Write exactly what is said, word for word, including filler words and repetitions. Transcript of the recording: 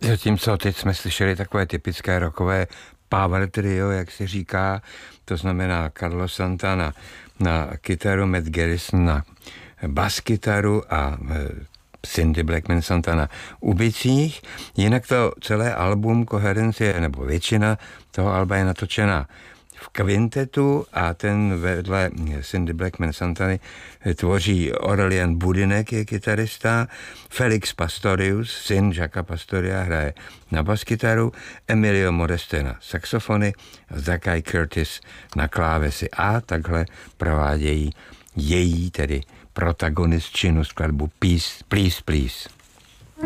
Zatímco teď jsme slyšeli takové typické rockové power trio, jak se říká, to znamená Carlos Santana na kytaru, Matt Garrison na bas kytaru a Cindy Blackman Santana u bicích. Jinak to celé album Coherence je, nebo většina toho alba je natočena v kvintetu a ten vedle Cindy Blackman Santany tvoří Aurelian Budinek, je kytarista, Felix Pastorius, syn Jacka Pastoria, hraje na baskytaru, Emilio Modeste na saxofony a Zakai Curtis na klávesy a takhle provádějí její, tedy protagonistčinu skladbu Peace, Please, Please.